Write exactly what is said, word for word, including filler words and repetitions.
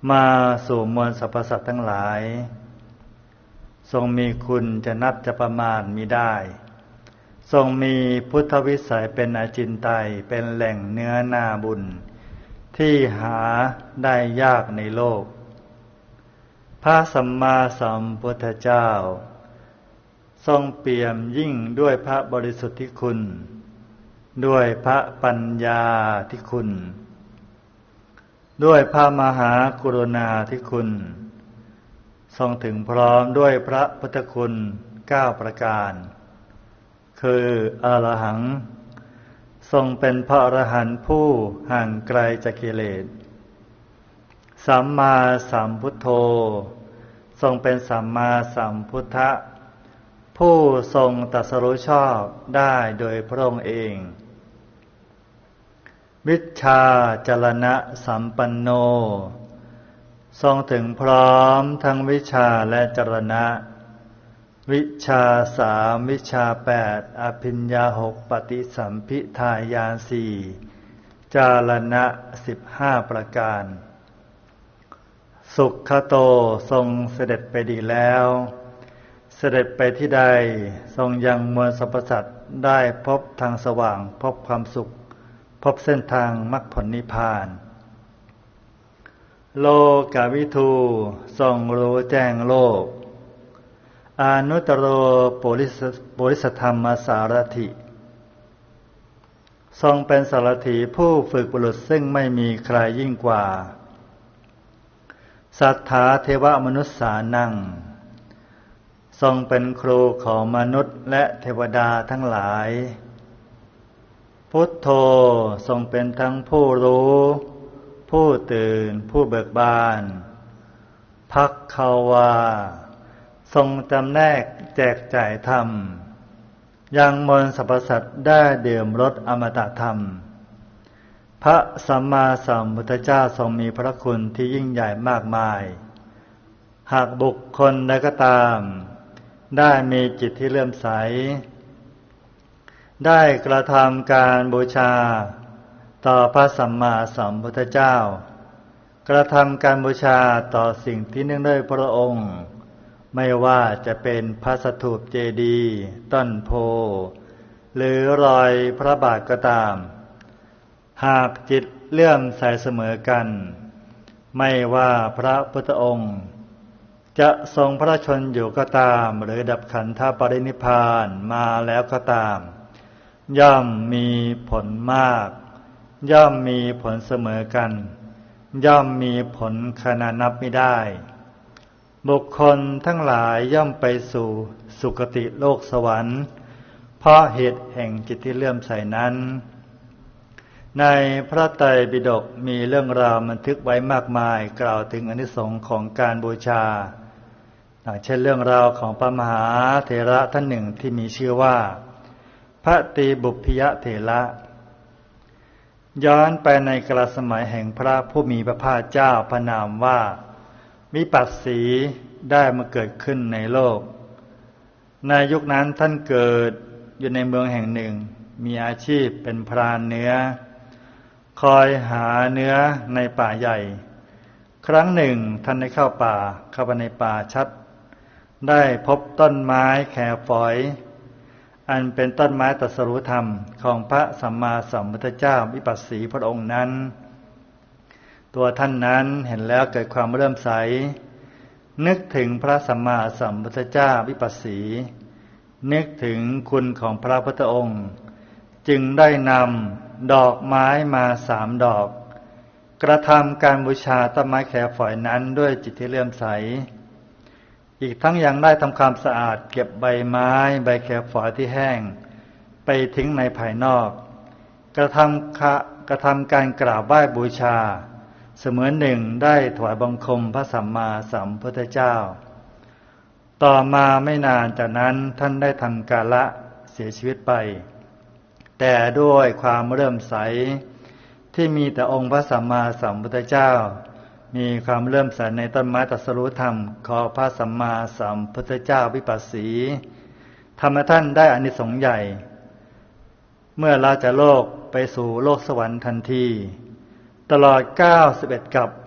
มาสู่มวลสรรพสัตว์ทั้งหลายทรงมีคุณจะนับจะประมาณมิได้ทรงมีพุทธวิสัยเป็นอาจินไตยเป็นแหล่งเนื้อนาบุญที่หาได้ยากในโลกพระสัมมาสัมพุทธเจ้าทรงเปี่ยมยิ่งด้วยพระบริสุทธิคุณด้วยพระปัญญาธิคุณด้วยพระมหากรุณาธิคุณทรงถึงพร้อมด้วยพระพุทธคุณเก้าประการคืออรหังทรงเป็นพระอรหันต์ผู้ห่างไกลจากกิเลสสัมมาสัมพุทโธทรงเป็นสัมมาสัมพุทธะผู้ทรงตรัสรู้ชอบได้โดยพระองค์เองวิชชาจรณะสัมปันโนทรงถึงพร้อมทั้งวิชาและจรณะวิชาสามวิชาแปดอภิญญาหกปฏิสัมภิทาญาณสี่จารณะสิบห้าประการสุขโตทรงเสด็จไปดีแล้วเสด็จไปที่ใดทรงยังมวลสรรพสัตว์ได้พบทางสว่างพบความสุขพบเส้นทางมรรคผลนิพพานโลกวิทูทรงรู้แจ้งโลกอนุตตโรปุริสปุริสธรรมสารถิทรงเป็นสารถีผู้ฝึกบุรุษซึ่งไม่มีใครยิ่งกว่าสัทธาเทวมนุษสานังทรงเป็นครูของมนุษย์และเทวดาทั้งหลายพุทโธทรงเป็นทั้งผู้รู้ผู้ตื่นผู้เบิกบานภักขวาทรงจำแนกแจกจ่ายธรรมยังมวลสรรพสัตว์ได้ดื่มรสอมตะธรรมพระสัมมาสัมพุทธเจ้าทรงมีพระคุณที่ยิ่งใหญ่มากมายหากบุคคลใดก็ตามได้มีจิตที่เลื่อมใสได้กระทำการบูชาต่อพระสัมมาสัมพุทธเจ้ากระทำการบูชาต่อสิ่งที่เนื่องด้วยพระองค์ไม่ว่าจะเป็นพระสถูปเจดีย์ต้นโพหรือรอยพระบาทก็ตามหากจิตเลื่อมใสเสมอกันไม่ว่าพระพุทธองค์จะทรงพระชนอยู่ก็ตามหรือดับขันธปรินิพพานมาแล้วก็ตามย่อมมีผลมากย่อมมีผลเสมอกันย่อมมีผลขนานับไม่ได้บุคคลทั้งหลายย่อมไปสู่สุคติโลกสวรรค์เพราะเหตุแห่งจิตที่เลื่อมใสนั้นในพระไตรปิฎกมีเรื่องราวบันทึกไว้มากมายกล่าวถึงอานิสงส์ของการบูชาอย่างเช่นเรื่องราวของพระมหาเถระท่านหนึ่งที่มีชื่อว่าพระตรีบุพพยเถระย้อนไปในกาลสมัยแห่งพระผู้มีพระภาคเจ้าพระนามว่าวิปัสสีได้มาเกิดขึ้นในโลกในยุคนั้นท่านเกิดอยู่ในเมืองแห่งหนึ่งมีอาชีพเป็นพรานเนื้อคอยหาเนื้อในป่าใหญ่ครั้งหนึ่งท่านได้เข้าป่าเข้าไปในป่าชัดได้พบต้นไม้แคฝอยอันเป็นต้นไม้ตรัสรู้ธรรมของพระสัมมาสัมพุทธเจ้าวิปัสสีพระองค์นั้นตัวท่านนั้นเห็นแล้วเกิดความเลื่อมใสนึกถึงพระสัมมาสัมพุทธเจ้าวิปัสสีนึกถึงคุณของพระพุทธองค์จึงได้นำดอกไม้มาสามดอกกระทำการบูชาต้นไม้แคฝอยนั้นด้วยจิตที่เลื่อมใสอีกทั้งยังได้ทำความสะอาดเก็บใบไม้ใบแคฝอยที่แห้งไปทิ้งในภายนอกกระทำคะกระทำการกราบไหว้บูชาเสมือนหนึ่งได้ถวายบังคมพระสัมมาสัมพุทธเจ้าต่อมาไม่นานจากนั้นท่านได้ทำกาละเสียชีวิตไปแต่ด้วยความเลื่อมใสที่มีแต่องค์พระสัมมาสัมพุทธเจ้ามีความเลื่อมใสในต้นไม้ตรัสรู้ธรรมของพระสัมมาสัมพุทธเจ้าวิปัสสีทำให้ท่านได้อานิสงส์ใหญ่เมื่อลาจากโลกไปสู่โลกสวรรค์ทันทีตลอดเก้าสิบเอ็ดกัป